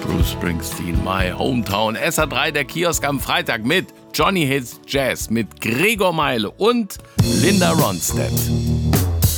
Bruce Springsteen, My Hometown. SA3, der Kiosk am Freitag mit Johnny Hits Jazz, mit Gregor Meile und Linda Ronstadt.